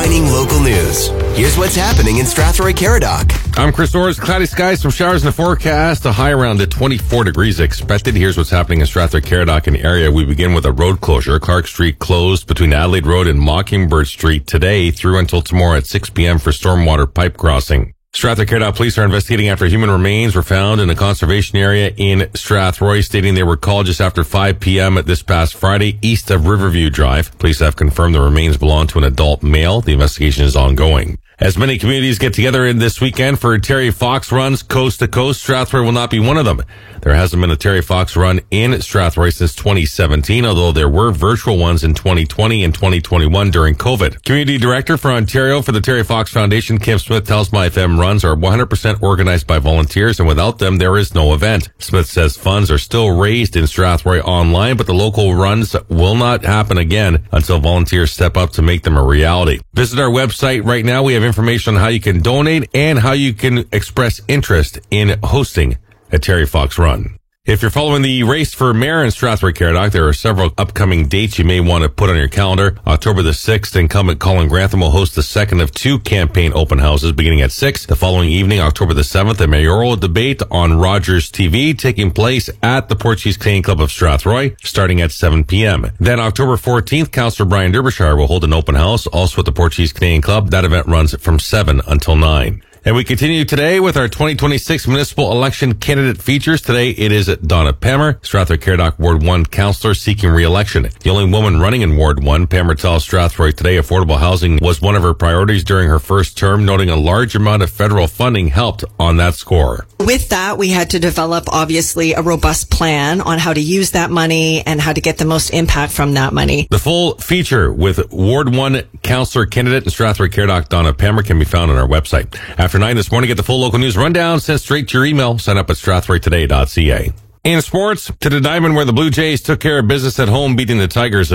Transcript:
defining local news. Here's what's happening in Strathroy-Caradoc. I'm Chris Orrs. Cloudy skies, some showers in the forecast. A high around 24 degrees expected. Here's what's happening in Strathroy-Caradoc and area. We begin with a road closure. Clark Street closed between Adelaide Road and Mockingbird Street today through until tomorrow at 6 p.m. for stormwater pipe crossing. Strathroy-Caradoc police are investigating after human remains were found in a conservation area in Strathroy, stating they were called just after 5 p.m. this past Friday east of Riverview Drive. Police have confirmed the remains belong to an adult male. The investigation is ongoing. As many communities get together in this weekend for Terry Fox runs coast to coast, Strathroy will not be one of them. There hasn't been a Terry Fox run in Strathroy since 2017, although there were virtual ones in 2020 and 2021 during COVID. Community Director for Ontario for the Terry Fox Foundation, Kim Smith, tells My FM runs are 100% organized by volunteers, and without them, there is no event. Smith says funds are still raised in Strathroy online, but the local runs will not happen again until volunteers step up to make them a reality. Visit our website right now. We have information on how you can donate and how you can express interest in hosting a Terry Fox run. If you're following the race for mayor in Strathroy-Caradoc, there are several upcoming dates you may want to put on your calendar. October the 6th, incumbent Colin Grantham will host the second of two campaign open houses beginning at 6. The following evening, October the 7th, a mayoral debate on Rogers TV taking place at the Portuguese Canadian Club of Strathroy starting at 7 p.m. Then October 14th, Councillor Brian Derbyshire will hold an open house also at the Portuguese Canadian Club. That event runs from 7 until 9. And we continue today with our 2026 municipal election candidate features. Today, it is Donna Pammer, Strathroy-Caradoc Ward 1 councillor seeking re-election. The only woman running in Ward 1, Pammer tells Strathroy today affordable housing was one of her priorities during her first term, noting a large amount of federal funding helped on that score. With that, we had to develop, obviously, a robust plan on how to use that money and how to get the most impact from that money. The full feature with Ward 1 councillor candidate in Strathroy-Caradoc, Donna Pammer, can be found on our website. After 9 this morning, get the full local news rundown sent straight to your email. Sign up at strathroytoday.ca. In sports, to the diamond where the Blue Jays took care of business at home, beating the Tigers